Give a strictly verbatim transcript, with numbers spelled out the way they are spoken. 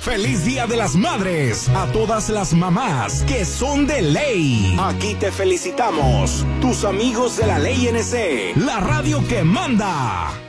¡Feliz Día de las Madres! A todas las mamás que son de ley. Aquí te felicitamos, tus amigos de la Ley N C, la radio que manda.